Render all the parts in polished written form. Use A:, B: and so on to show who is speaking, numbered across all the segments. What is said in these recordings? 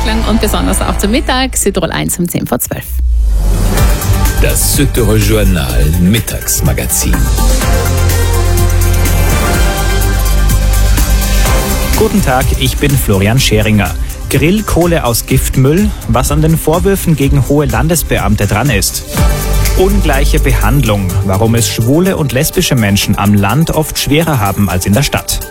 A: lang und besonders auch zum Mittag. Südtirol 1 um 10 vor 12.
B: Das Südtirol Journal Mittagsmagazin.
C: Guten Tag, ich bin Florian Scheringer. Grillkohle aus Giftmüll, was an den Vorwürfen gegen hohe Landesbeamte dran ist. Ungleiche Behandlung, warum es schwule und lesbische Menschen am Land oft schwerer haben als in der Stadt.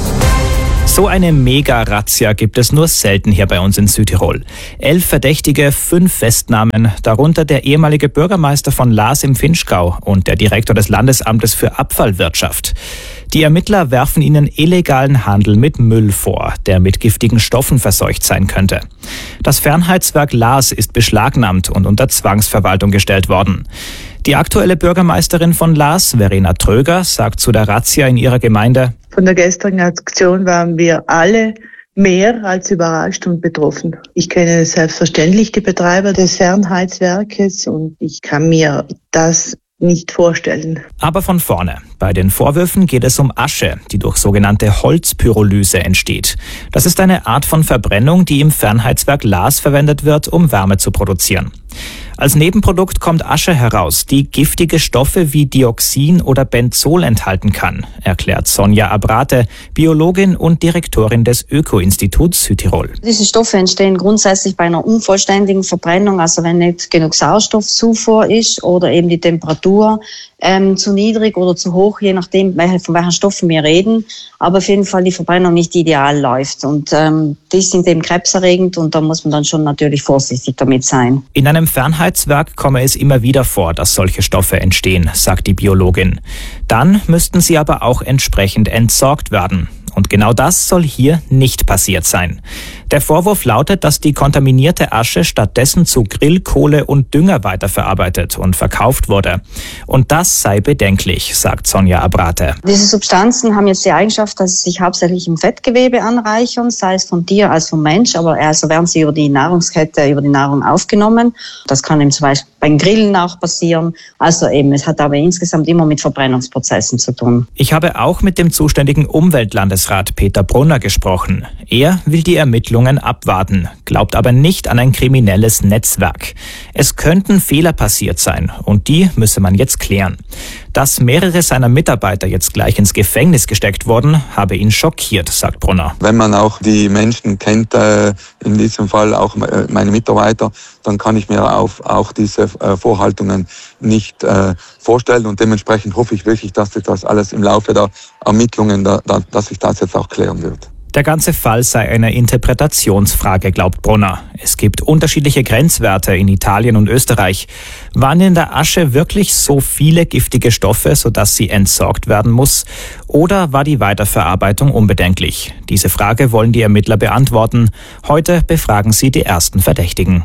C: So eine Mega-Razzia gibt es nur selten hier bei uns in Südtirol. 11 Verdächtige, 5 Festnahmen, darunter der ehemalige Bürgermeister von Laas im Vinschgau und der Direktor des Landesamtes für Abfallwirtschaft. Die Ermittler werfen ihnen illegalen Handel mit Müll vor, der mit giftigen Stoffen verseucht sein könnte. Das Fernheizwerk Laas ist beschlagnahmt und unter Zwangsverwaltung gestellt worden. Die aktuelle Bürgermeisterin von Laas, Verena Tröger, sagt zu der Razzia in ihrer Gemeinde:
D: Von der gestrigen Aktion waren wir alle mehr als überrascht und betroffen. Ich kenne selbstverständlich die Betreiber des Fernheizwerkes und ich kann mir das nicht vorstellen.
C: Aber von vorne. Bei den Vorwürfen geht es um Asche, die durch sogenannte Holzpyrolyse entsteht. Das ist eine Art von Verbrennung, die im Fernheizwerk Laas verwendet wird, um Wärme zu produzieren. Als Nebenprodukt kommt Asche heraus, die giftige Stoffe wie Dioxin oder Benzol enthalten kann, erklärt Sonja Abrate, Biologin und Direktorin des Öko-Instituts Südtirol.
E: Diese Stoffe entstehen grundsätzlich bei einer unvollständigen Verbrennung, also wenn nicht genug Sauerstoffzufuhr ist oder eben die Temperatur zu niedrig oder zu hoch, je nachdem, von welchen Stoffen wir reden. Aber auf jeden Fall die Verbrennung nicht ideal läuft. Und die sind eben krebserregend und da muss man dann schon natürlich vorsichtig damit sein.
C: In einem Fernheizwerk komme es immer wieder vor, dass solche Stoffe entstehen, sagt die Biologin. Dann müssten sie aber auch entsprechend entsorgt werden. Und genau das soll hier nicht passiert sein. Der Vorwurf lautet, dass die kontaminierte Asche stattdessen zu Grillkohle und Dünger weiterverarbeitet und verkauft wurde. Und das sei bedenklich, sagt Sonja Abrate.
E: Diese Substanzen haben jetzt die Eigenschaft, dass sie sich hauptsächlich im Fettgewebe anreichern, sei es von Tier als vom Mensch, aber also werden sie über die Nahrungskette, über die Nahrung aufgenommen. Das kann eben zum Beispiel beim Grillen auch passieren. Also eben, es hat aber insgesamt immer mit Verbrennungsprozessen zu tun.
C: Ich habe auch mit dem zuständigen Umweltlandesrat Peter Brunner gesprochen. Er will die Ermittlungen abwarten, glaubt aber nicht an ein kriminelles Netzwerk. Es könnten Fehler passiert sein und die müsse man jetzt klären. Dass mehrere seiner Mitarbeiter jetzt gleich ins Gefängnis gesteckt wurden, habe ihn schockiert, sagt Brunner.
F: Wenn man auch die Menschen kennt, in diesem Fall auch meine Mitarbeiter, dann kann ich mir auch diese Vorhaltungen nicht vorstellen und dementsprechend hoffe ich wirklich, dass sich das alles im Laufe der Ermittlungen, dass sich das jetzt auch klären wird.
C: Der ganze Fall sei eine Interpretationsfrage, glaubt Brunner. Es gibt unterschiedliche Grenzwerte in Italien und Österreich. Waren in der Asche wirklich so viele giftige Stoffe, sodass sie entsorgt werden muss? Oder war die Weiterverarbeitung unbedenklich? Diese Frage wollen die Ermittler beantworten. Heute befragen sie die ersten Verdächtigen.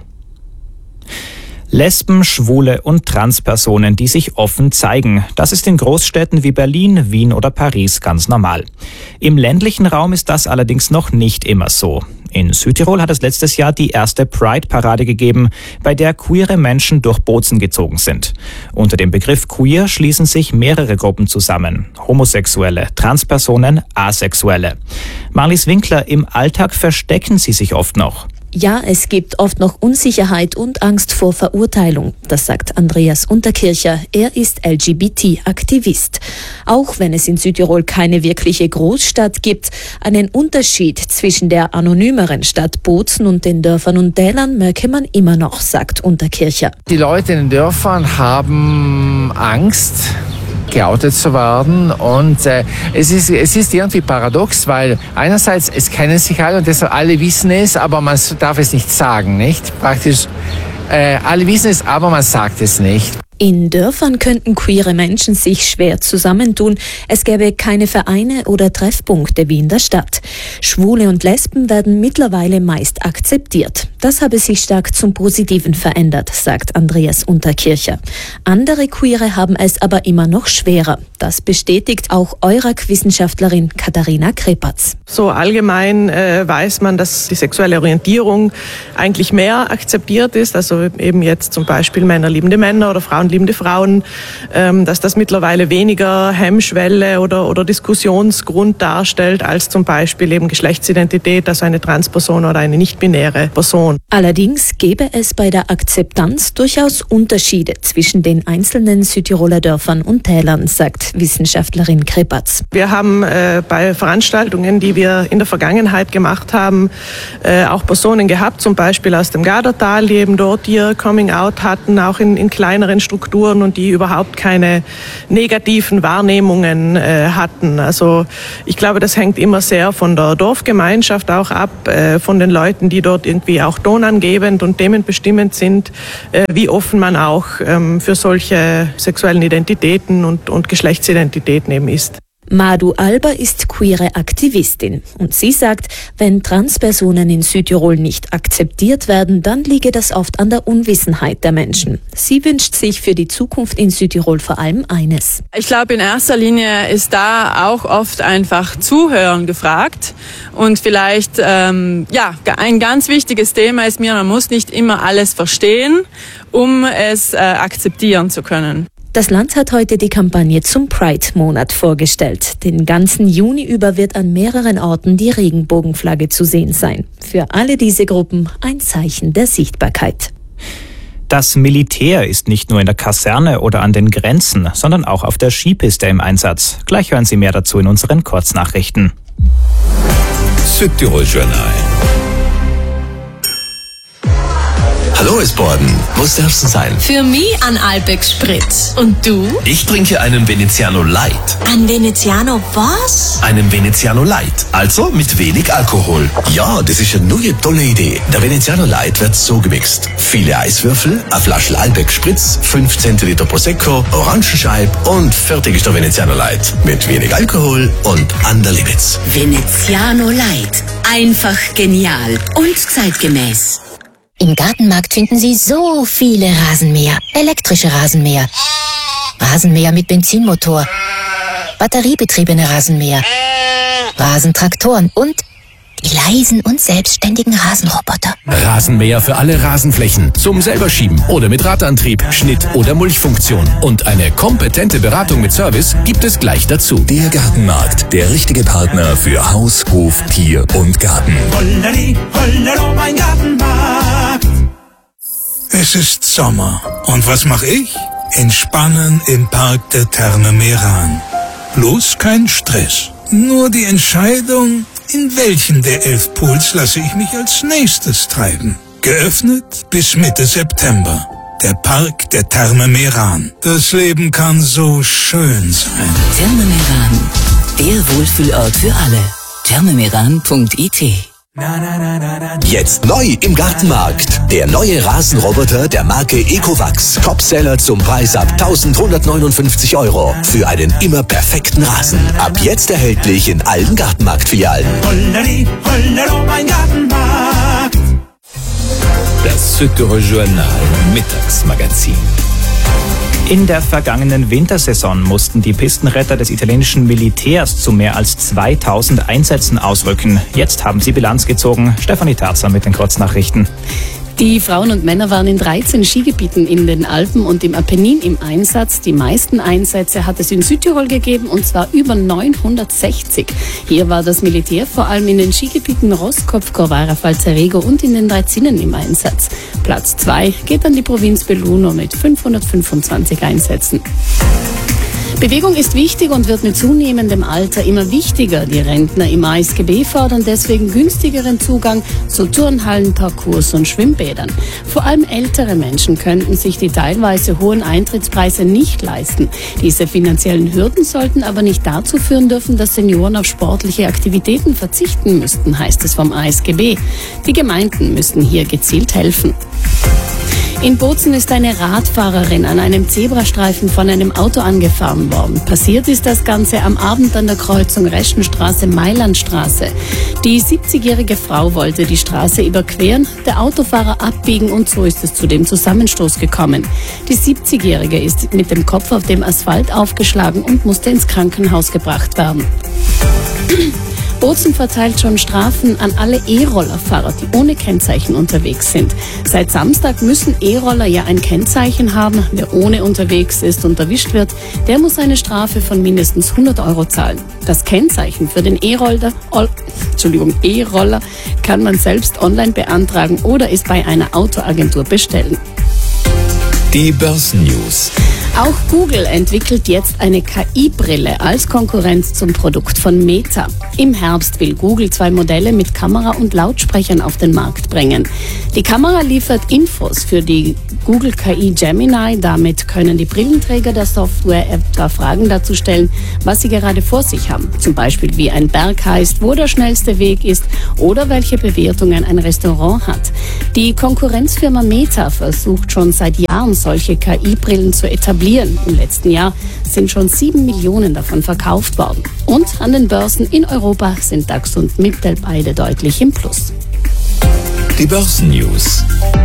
C: Lesben, Schwule und Transpersonen, die sich offen zeigen. Das ist in Großstädten wie Berlin, Wien oder Paris ganz normal. Im ländlichen Raum ist das allerdings noch nicht immer so. In Südtirol hat es letztes Jahr die erste Pride-Parade gegeben, bei der queere Menschen durch Bozen gezogen sind. Unter dem Begriff queer schließen sich mehrere Gruppen zusammen. Homosexuelle, Transpersonen, Asexuelle. Marlies Winkler, im Alltag verstecken sie sich oft noch.
G: Ja, es gibt oft noch Unsicherheit und Angst vor Verurteilung. Das sagt Andreas Unterkircher. Er ist LGBT-Aktivist. Auch wenn es in Südtirol keine wirkliche Großstadt gibt, einen Unterschied zwischen der anonymeren Stadt Bozen und den Dörfern und Tälern merke man immer noch, sagt Unterkircher.
H: Die Leute in den Dörfern haben Angst, geoutet zu werden und es ist irgendwie paradox, weil einerseits es kennen sich alle und deshalb alle wissen es, aber man darf es nicht sagen, nicht? Praktisch alle wissen es, aber man sagt es nicht.
G: In Dörfern könnten queere Menschen sich schwer zusammentun. Es gäbe keine Vereine oder Treffpunkte wie in der Stadt. Schwule und Lesben werden mittlerweile meist akzeptiert. Das habe sich stark zum Positiven verändert, sagt Andreas Unterkircher. Andere Queere haben es aber immer noch schwerer. Das bestätigt auch EURAC-Wissenschaftlerin Katharina Krepatz.
I: So allgemein weiß man, dass die sexuelle Orientierung eigentlich mehr akzeptiert ist. Also eben jetzt zum Beispiel Männer liebende Männer oder Frauen liebende Frauen, dass das mittlerweile weniger Hemmschwelle oder Diskussionsgrund darstellt als zum Beispiel eben Geschlechtsidentität, also eine Transperson oder eine nicht-binäre Person.
G: Allerdings gäbe es bei der Akzeptanz durchaus Unterschiede zwischen den einzelnen Südtiroler Dörfern und Tälern, sagt Wissenschaftlerin Krepatz.
I: Wir haben bei Veranstaltungen, die wir in der Vergangenheit gemacht haben, auch Personen gehabt, zum Beispiel aus dem Gardatal, die eben dort ihr Coming-out hatten, auch in kleineren Strukturen und die überhaupt keine negativen Wahrnehmungen hatten. Also ich glaube, das hängt immer sehr von der Dorfgemeinschaft auch ab, von den Leuten, die dort irgendwie auch tonangebend und themenbestimmend sind, wie offen man auch für solche sexuellen Identitäten und Geschlechtsidentitäten eben ist.
G: Madu Alba ist queere Aktivistin und sie sagt, wenn Transpersonen in Südtirol nicht akzeptiert werden, dann liege das oft an der Unwissenheit der Menschen. Sie wünscht sich für die Zukunft in Südtirol vor allem eines.
J: Ich glaube, in erster Linie ist da auch oft einfach Zuhören gefragt und vielleicht ein ganz wichtiges Thema ist mir, man muss nicht immer alles verstehen, um es akzeptieren zu können.
G: Das Land hat heute die Kampagne zum Pride-Monat vorgestellt. Den ganzen Juni über wird an mehreren Orten die Regenbogenflagge zu sehen sein. Für alle diese Gruppen ein Zeichen der Sichtbarkeit.
C: Das Militär ist nicht nur in der Kaserne oder an den Grenzen, sondern auch auf der Skipiste im Einsatz. Gleich hören Sie mehr dazu in unseren Kurznachrichten.
B: Südtirol Journal.
K: Hallo Esborden, was darf's denn sein?
L: Für mich ein Alpex Spritz. Und du?
K: Ich trinke einen Veneziano Light.
L: Ein Veneziano was?
K: Einen Veneziano Light, also mit wenig Alkohol. Ja, das ist eine neue tolle Idee. Der Veneziano Light wird so gemixt. Viele Eiswürfel, eine Flasche Alpex Spritz, 5 Zentiliter Prosecco, Orangenscheib und fertig ist der Veneziano Light. Mit wenig Alkohol und an der Limits.
L: Veneziano Light. Einfach genial und zeitgemäß.
M: Im Gartenmarkt finden Sie so viele Rasenmäher, elektrische Rasenmäher, Rasenmäher mit Benzinmotor, batteriebetriebene Rasenmäher, Rasentraktoren und die leisen und selbstständigen Rasenroboter.
K: Rasenmäher für alle Rasenflächen, zum selber schieben oder mit Radantrieb, Schnitt- oder Mulchfunktion. Und eine kompetente Beratung mit Service gibt es gleich dazu.
B: Der Gartenmarkt, der richtige Partner für Haus, Hof, Tier und Garten.
N: Holleri, hollero, mein Gartenmarkt. Es ist Sommer. Und was mache ich? Entspannen im Park der Therme Meran. Bloß kein Stress. Nur die Entscheidung, in welchen der 11 Pools lasse ich mich als nächstes treiben. Geöffnet bis Mitte September. Der Park der Therme Meran. Das Leben kann so schön sein.
L: Therme Meran. Der Wohlfühlort für alle. thermemeran.it.
K: Jetzt neu im Gartenmarkt. Der neue Rasenroboter der Marke Ecovacs. Topseller zum Preis ab 1.159 € für einen immer perfekten Rasen. Ab jetzt erhältlich in allen Gartenmarktfilialen.
N: Holleri, hollero, mein Gartenmarkt.
B: Das Südtirol Journal Mittagsmagazin.
C: In der vergangenen Wintersaison mussten die Pistenretter des italienischen Militärs zu mehr als 2000 Einsätzen ausrücken. Jetzt haben sie Bilanz gezogen. Stefanie Terzer mit den Kurznachrichten.
A: Die Frauen und Männer waren in 13 Skigebieten in den Alpen und im Apennin im Einsatz. Die meisten Einsätze hat es in Südtirol gegeben, und zwar über 960. Hier war das Militär vor allem in den Skigebieten Roskopf, Corvara, Falzarego und in den 3 Zinnen im Einsatz. Platz 2 geht an die Provinz Belluno mit 525 Einsätzen. Bewegung ist wichtig und wird mit zunehmendem Alter immer wichtiger. Die Rentner im ASGB fordern deswegen günstigeren Zugang zu Turnhallen, Parcours und Schwimmbädern. Vor allem ältere Menschen könnten sich die teilweise hohen Eintrittspreise nicht leisten. Diese finanziellen Hürden sollten aber nicht dazu führen dürfen, dass Senioren auf sportliche Aktivitäten verzichten müssten, heißt es vom ASGB. Die Gemeinden müssten hier gezielt helfen. In Bozen ist eine Radfahrerin an einem Zebrastreifen von einem Auto angefahren worden. Passiert ist das Ganze am Abend an der Kreuzung Reschenstraße-Mailandstraße. Die 70-jährige Frau wollte die Straße überqueren, der Autofahrer abbiegen und so ist es zu dem Zusammenstoß gekommen. Die 70-jährige ist mit dem Kopf auf dem Asphalt aufgeschlagen und musste ins Krankenhaus gebracht werden. Bozen verteilt schon Strafen an alle E-Rollerfahrer, die ohne Kennzeichen unterwegs sind. Seit Samstag müssen E-Roller ja ein Kennzeichen haben. Wer ohne unterwegs ist und erwischt wird, der muss eine Strafe von mindestens 100 € zahlen. Das Kennzeichen für den E-Roller kann man selbst online beantragen oder es bei einer Autoagentur bestellen.
B: Die Börsennews.
A: Auch Google entwickelt jetzt eine KI-Brille als Konkurrenz zum Produkt von Meta. Im Herbst will Google 2 Modelle mit Kamera und Lautsprechern auf den Markt bringen. Die Kamera liefert Infos für die Google KI Gemini. Damit können die Brillenträger der Software etwa Fragen dazu stellen, was sie gerade vor sich haben. Zum Beispiel, wie ein Berg heißt, wo der schnellste Weg ist oder welche Bewertungen ein Restaurant hat. Die Konkurrenzfirma Meta versucht schon seit Jahren, solche KI-Brillen zu etablieren. Im letzten Jahr sind schon 7 Millionen davon verkauft worden. Und an den Börsen in Europa sind DAX und Mittel beide deutlich im Plus.
B: Die Börsennews.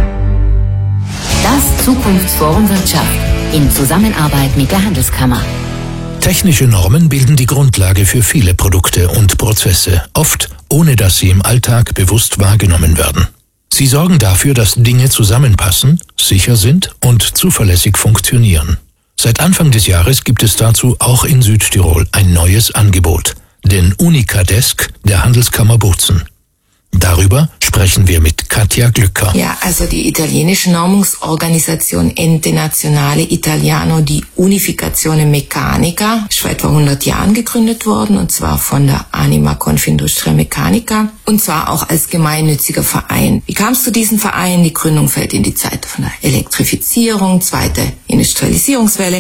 L: Das Zukunftsforum Wirtschaft in Zusammenarbeit mit der Handelskammer.
O: Technische Normen bilden die Grundlage für viele Produkte und Prozesse, oft ohne dass sie im Alltag bewusst wahrgenommen werden. Sie sorgen dafür, dass Dinge zusammenpassen, sicher sind und zuverlässig funktionieren. Seit Anfang des Jahres gibt es dazu auch in Südtirol ein neues Angebot, den Unicadesk der Handelskammer Bozen. Darüber sprechen wir mit Katja Glücker.
P: Ja, also die italienische Normungsorganisation Ente Nazionale Italiano di Unificazione Meccanica ist vor etwa 100 Jahren gegründet worden, und zwar von der Anima Confindustria Meccanica, und zwar auch als gemeinnütziger Verein. Wie kam es zu diesem Verein? Die Gründung fällt in die Zeit von der Elektrifizierung, zweite Industrialisierungswelle,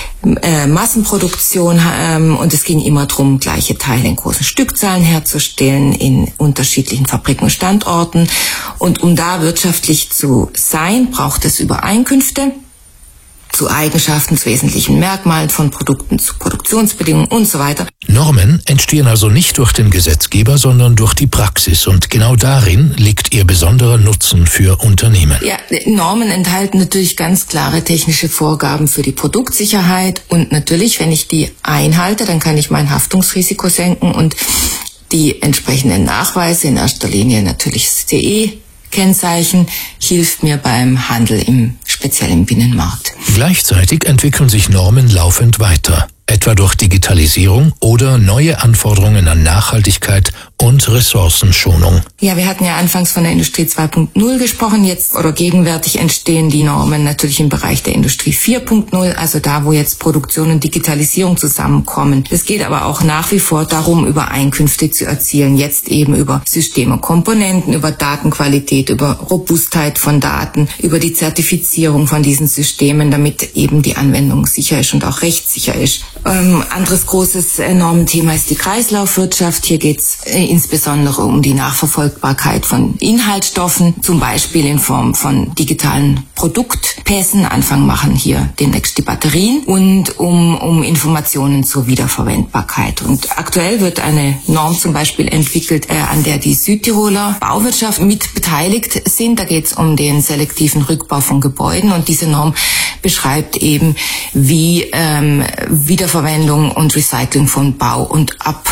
P: Massenproduktion, und es ging immer darum, gleiche Teile in großen Stückzahlen herzustellen in unterschiedlichen Fabriken und Standorten. Und um da wirtschaftlich zu sein, braucht es Übereinkünfte zu Eigenschaften, zu wesentlichen Merkmalen von Produkten, zu Produktionsbedingungen und so weiter.
O: Normen entstehen also nicht durch den Gesetzgeber, sondern durch die Praxis, und genau darin liegt ihr besonderer Nutzen für Unternehmen.
P: Ja, Normen enthalten natürlich ganz klare technische Vorgaben für die Produktsicherheit, und natürlich, wenn ich die einhalte, dann kann ich mein Haftungsrisiko senken und die entsprechenden Nachweise, in erster Linie natürlich das CE-Kennzeichen, hilft mir beim Handel speziell im Binnenmarkt.
O: Gleichzeitig entwickeln sich Normen laufend weiter, etwa durch Digitalisierung oder neue Anforderungen an Nachhaltigkeit und Ressourcenschonung.
P: Ja, wir hatten ja anfangs von der Industrie 2.0 gesprochen. Jetzt oder gegenwärtig entstehen die Normen natürlich im Bereich der Industrie 4.0, also da, wo jetzt Produktion und Digitalisierung zusammenkommen. Es geht aber auch nach wie vor darum, Übereinkünfte zu erzielen. Jetzt eben über Systeme und Komponenten, über Datenqualität, über Robustheit von Daten, über die Zertifizierung von diesen Systemen, damit eben die Anwendung sicher ist und auch rechtssicher ist. Anderes großes Normenthema ist die Kreislaufwirtschaft. Hier geht's insbesondere um die Nachverfolgbarkeit von Inhaltsstoffen, zum Beispiel in Form von digitalen Produktpässen. Anfang machen hier demnächst die Batterien, und um Informationen zur Wiederverwendbarkeit. Und aktuell wird eine Norm zum Beispiel entwickelt, an der die Südtiroler Bauwirtschaft mit beteiligt sind. Da geht's um den selektiven Rückbau von Gebäuden, und diese Norm beschreibt eben, wie Wiederverwendung und Recycling von Bau- und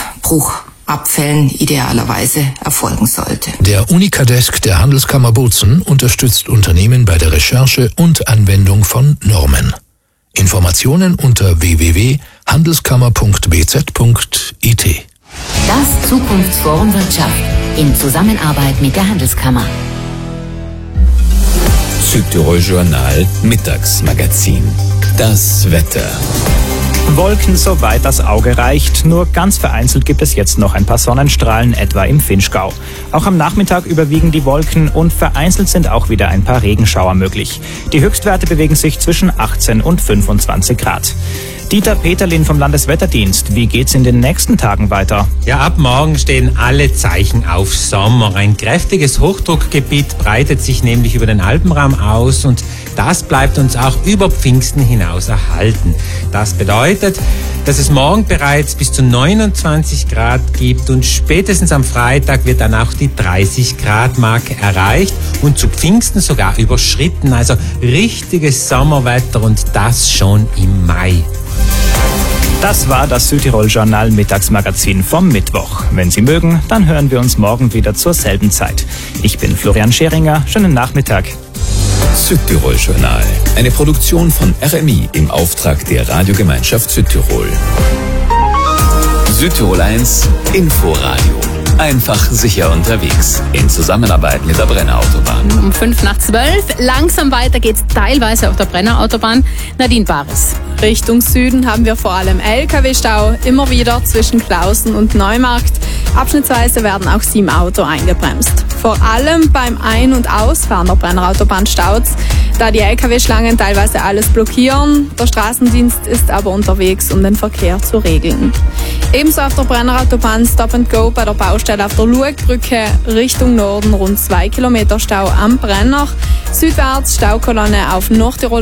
P: Abfällen idealerweise erfolgen sollte.
O: Der Unicadesk der Handelskammer Bozen unterstützt Unternehmen bei der Recherche und Anwendung von Normen. Informationen unter www.handelskammer.bz.it.
L: Das Zukunftsforum Wirtschaft in Zusammenarbeit mit der Handelskammer.
B: Südtirol Journal Mittagsmagazin. Das Wetter.
C: Wolken, soweit das Auge reicht. Nur ganz vereinzelt gibt es jetzt noch ein paar Sonnenstrahlen, etwa im Vinschgau. Auch am Nachmittag überwiegen die Wolken und vereinzelt sind auch wieder ein paar Regenschauer möglich. Die Höchstwerte bewegen sich zwischen 18 und 25 Grad. Dieter Peterlin vom Landeswetterdienst. Wie geht's in den nächsten Tagen weiter?
Q: Ja, ab morgen stehen alle Zeichen auf Sommer. Ein kräftiges Hochdruckgebiet breitet sich nämlich über den Alpenraum aus und das bleibt uns auch über Pfingsten hinaus erhalten. Das bedeutet, dass es morgen bereits bis zu 29 Grad gibt und spätestens am Freitag wird dann auch die 30 Grad Marke erreicht und zu Pfingsten sogar überschritten. Also richtiges Sommerwetter und das schon im Mai.
C: Das war das Südtirol-Journal Mittagsmagazin vom Mittwoch. Wenn Sie mögen, dann hören wir uns morgen wieder zur selben Zeit. Ich bin Florian Scheringer. Schönen Nachmittag.
B: Südtirol-Journal. Eine Produktion von RMI im Auftrag der Radiogemeinschaft Südtirol. Südtirol 1 Inforadio. Einfach sicher unterwegs. In Zusammenarbeit mit der Brenner Autobahn.
A: Um 11:55. Langsam weiter geht's teilweise auf der Brenner Autobahn. Nadine Bares.
J: Richtung Süden haben wir vor allem LKW-Stau, immer wieder zwischen Clausen und Neumarkt. Abschnittsweise werden auch 7 Autos eingebremst. Vor allem beim Ein- und Ausfahren der Brenner Autobahn staut's, da die LKW-Schlangen teilweise alles blockieren. Der Straßendienst ist aber unterwegs, um den Verkehr zu regeln. Ebenso auf der Brenner Autobahn Stop and Go bei der Baustelle auf der Luegbrücke Richtung Norden rund 2 Kilometer Stau am Brenner. Südwärts Staukolonne auf Nordtirol